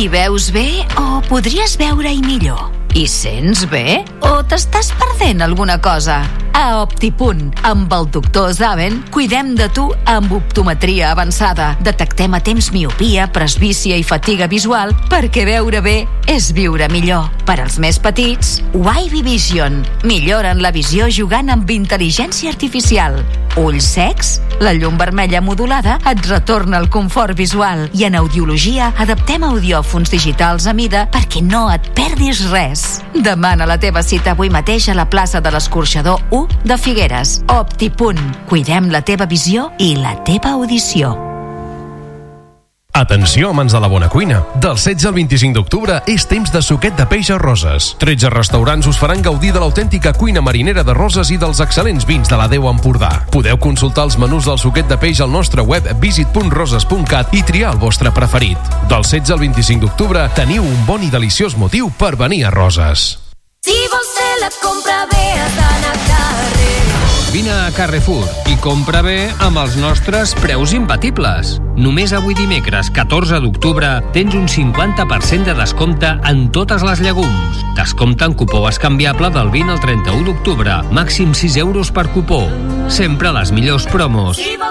Hi veus bé o podries veure-hi millor? Hi sents bé o t'estàs perdent alguna cosa? A Optipunt, amb el doctor Zaven, cuidem de tu amb optometria avançada. Detectem a temps miopia, presbícia i fatiga visual perquè veure bé és viure millor. Per als més petits, Wavy Vision. Milloren la visió jugant amb intel·ligència artificial. Ulls secs? La llum vermella modulada et retorna el confort visual. I en audiologia adaptem audiòfons digitals a mida perquè no et perdis res. Demana la teva cita avui mateix a la plaça de l'Escorxador 1 de Figueres. Optipunt. Cuidem la teva visió i la teva audició. Atenció, amants de la bona cuina. Del 16 al 25 d'octubre és temps de suquet de peix a Roses. 13 restaurants us faran gaudir de l'autèntica cuina marinera de Roses i dels excel·lents vins de la Déu Empordà. Podeu consultar els menús del suquet de peix al nostre web visit.roses.cat i triar el vostre preferit. Del 16 al 25 d'octubre teniu un bon i deliciós motiu per venir a Roses. Si vols fer la compra bé, has d'anar a carrer. Vine a Carrefour i compra bé amb els nostres preus imbatibles. Només avui dimecres, 14 d'octubre, tens un 50% de descompte en totes les llegums. Descompte en cupó escanviable del 20 al 31 d'octubre. Màxim 6 euros per cupó. Sempre les millors promos.